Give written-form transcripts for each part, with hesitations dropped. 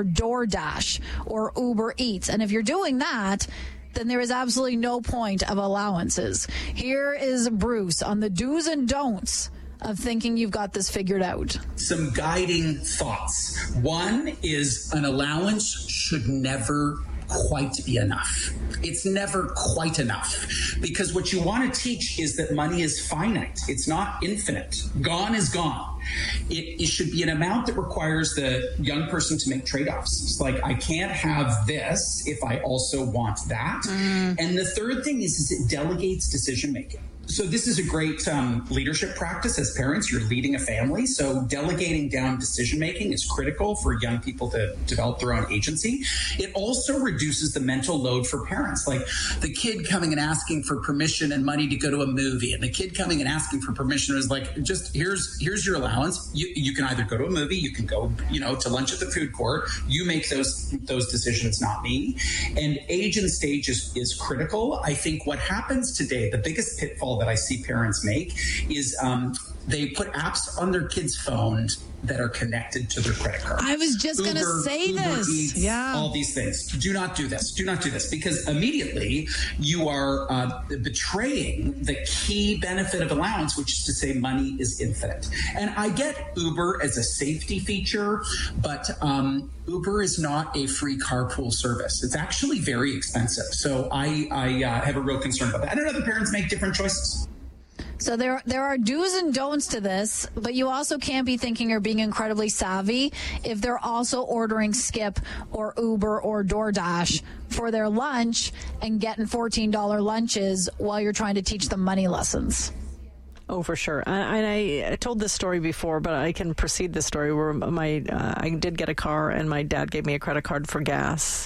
or DoorDash or Uber Eats. And if you're doing that, then there is absolutely no point of allowances. Here is Bruce on the do's and don'ts of thinking you've got this figured out. Some guiding thoughts. One is an allowance should never quite be enough. It's never quite enough, because what you want to teach is that money is finite. It's not infinite. Gone is gone. It should be an amount that requires the young person to make trade-offs. It's like, I can't have this if I also want that. And the third thing is it delegates decision-making. So this is a great leadership practice. As parents, you're leading a family. So delegating down decision-making is critical for young people to develop their own agency. It also reduces the mental load for parents. Like the kid coming and asking for permission and money to go to a movie, and the kid coming and asking for permission is like, just here's your allowance. You can either go to a movie, you can go, to lunch at the food court. You make those decisions, not me. And age and stage is critical. I think what happens today, the biggest pitfall that I see parents make is they put apps on their kids' phones that are connected to their credit card. I was just going to say Uber this. Eats, all these things. Do not do this. Do not do this, because immediately you are betraying the key benefit of allowance, which is to say money is infinite. And I get Uber as a safety feature, but Uber is not a free carpool service. It's actually very expensive. So I have a real concern about that. I don't know, other parents make different choices. So there are do's and don'ts to this, but you also can't be thinking or being incredibly savvy if they're also ordering Skip or Uber or DoorDash for their lunch and getting $14 lunches while you're trying to teach them money lessons. Oh, for sure. And I told this story before, but I can proceed this story where I did get a car and my dad gave me a credit card for gas.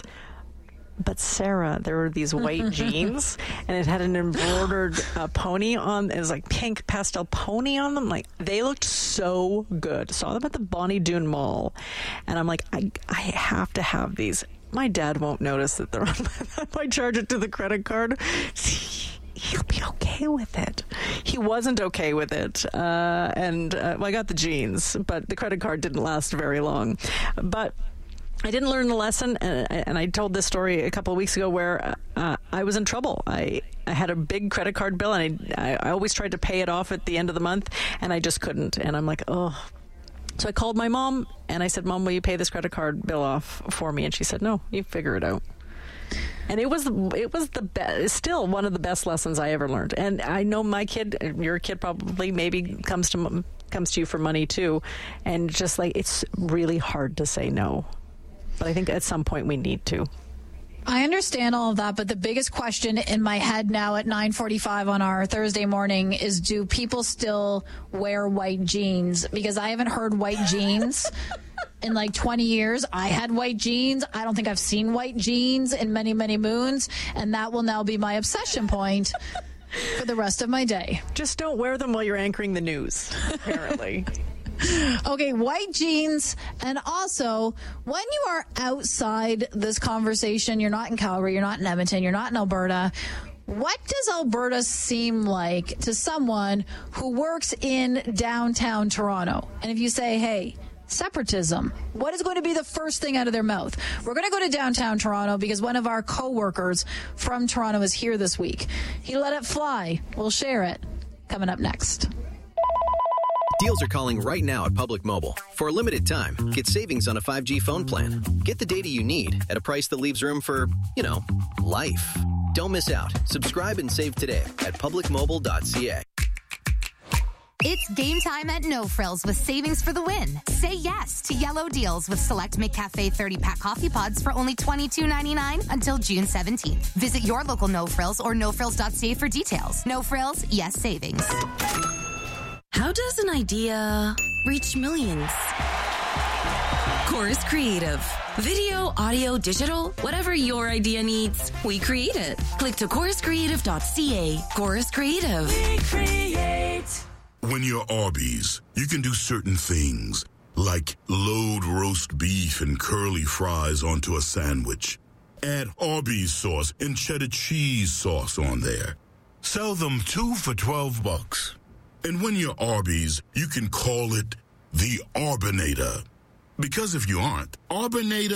But Sarah, there were these white jeans, and it had an embroidered pony on. It was like pink pastel pony on them. Like, they looked so good. Saw them at the Bonnie Doon Mall, and I'm like, I have to have these. My dad won't notice that they're on. I might charge it to the credit card. He'll be okay with it. He wasn't okay with it, and I got the jeans, but the credit card didn't last very long. But I didn't learn the lesson, and I told this story a couple of weeks ago where I was in trouble. I had a big credit card bill, and I always tried to pay it off at the end of the month, and I just couldn't. And I'm like, oh. So I called my mom, and I said, Mom, will you pay this credit card bill off for me? And she said, no, you figure it out. And it was the best, still one of the best lessons I ever learned. And I know my kid, your kid probably maybe comes to you for money too, and just like, it's really hard to say no. But I think at some point we need to. I understand all of that, but the biggest question in my head now at 9:45 on our Thursday morning is, do people still wear white jeans? Because I haven't heard white jeans in like 20 years. I had white jeans. I don't think I've seen white jeans in many, many moons. And that will now be my obsession point for the rest of my day. Just don't wear them while you're anchoring the news, apparently. Okay, white jeans. And also, when you are outside this conversation, you're not in Calgary, you're not in Edmonton, you're not in Alberta. What does Alberta seem like to someone who works in downtown Toronto? And if you say, hey, separatism, what is going to be the first thing out of their mouth? We're going to go to downtown Toronto because one of our co-workers from Toronto is here this week. He let it fly. We'll share it. Coming up next. Deals are calling right now at Public Mobile. For a limited time, get savings on a 5G phone plan. Get the data you need at a price that leaves room for, life. Don't miss out. Subscribe and save today at publicmobile.ca. It's game time at No Frills with savings for the win. Say yes to yellow deals with select McCafe 30-pack coffee pods for only $22.99 until June 17th. Visit your local No Frills or nofrills.ca for details. No Frills, yes savings. How does an idea reach millions? Chorus Creative. Video, audio, digital, whatever your idea needs, we create it. Click to choruscreative.ca. Chorus Creative. We create. When you're Arby's, you can do certain things, like load roast beef and curly fries onto a sandwich. Add Arby's sauce and cheddar cheese sauce on there. Sell them 2 for $12. And when you're Arby's, you can call it the Arbinator. Because if you aren't, Arbinator